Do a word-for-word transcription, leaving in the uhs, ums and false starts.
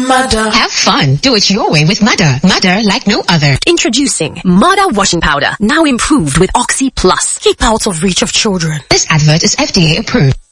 Mother. Have fun. Do it your way with Mother. Mother like no other. Introducing Mother Washing Powder. Now improved with Oxy Plus. Keep out of reach of children. This advert is F D A approved.